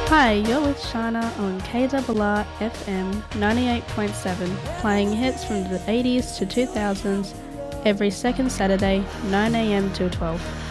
Hi, you're with Shana on KRR FM 98.7, playing hits from the 80s to 2000s every second Saturday, 9am till 12.